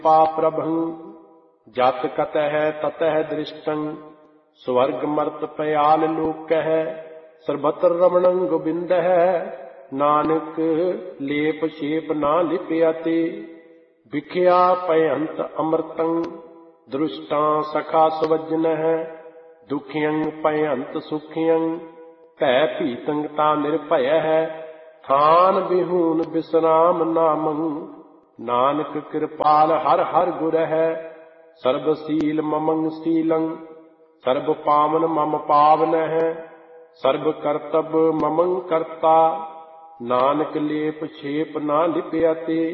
पा प्रभं जत कतः ततः दृष्टं स्वर्ग मर्त पयाल लोकः सर्वत्र रमणं गोविंदः नानक लेप शेप ना लिप्यते विख्या पयंत अमृतं दृष्टां सखा स्वजनः दुखियं पयंत सुखियं तै पीतं ता निर्भयः थान बिहून विश्राम नामं नानक कृपाल हर हर गुरः सर्वशील ममं शीलं सर्व पावन मम पावनः सर्व कर्तव्य ममं कर्ता नानक लेप छेप ना लिप्यते।